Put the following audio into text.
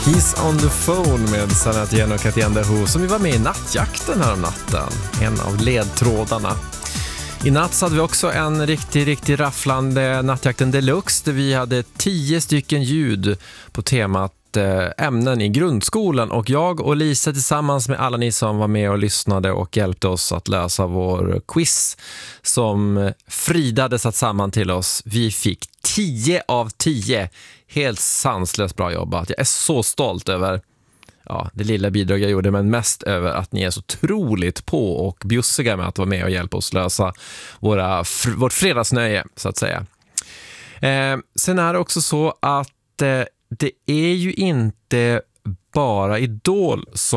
He's on the phone med Sanat Jen och Katiende Ho som vi var med i nattjakten här om natten. En av ledtrådarna. I natt så hade vi också en riktigt rafflande nattjakten deluxe där vi hade 10 stycken ljud på temat ämnen i grundskolan, och jag och Lisa tillsammans med alla ni som var med och lyssnade och hjälpte oss att lösa vår quiz som Frida hade satt samman till oss. Vi fick 10 av 10. Helt sanslöst bra jobbat. Jag är så stolt över det lilla bidrag jag gjorde, men mest över att ni är så otroligt på och bjussiga med att vara med och hjälpa oss lösa vårt fredagsnöje, så att säga. Sen är det också så att det är ju inte bara Idol som